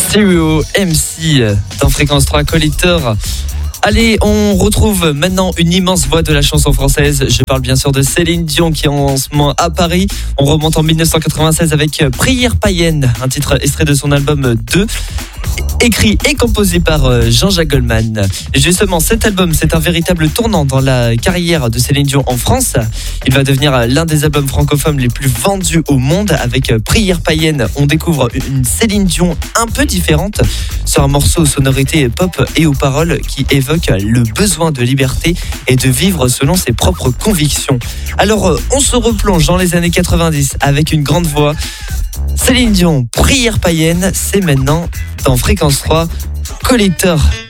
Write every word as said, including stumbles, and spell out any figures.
Stereo M C dans Fréquence trois Collector. Allez, on retrouve maintenant une immense voix de la chanson française. Je parle bien sûr de Céline Dion qui est en ce moment à Paris. On remonte en dix-neuf cent quatre-vingt-seize avec Prière païenne, un titre extrait de son album deux, écrit et composé par Jean-Jacques Goldman. Et justement, cet album, c'est un véritable tournant dans la carrière de Céline Dion en France. Il va devenir l'un des albums francophones les plus vendus au monde. Avec Prière païenne, on découvre une Céline Dion un peu différente sur un morceau aux sonorités pop et aux paroles qui évoquent le besoin de liberté et de vivre selon ses propres convictions. Alors, on se replonge dans les années quatre-vingt-dix avec une grande voix. Céline Dion, Prière païenne, c'est maintenant dans Fréquence trois Collector.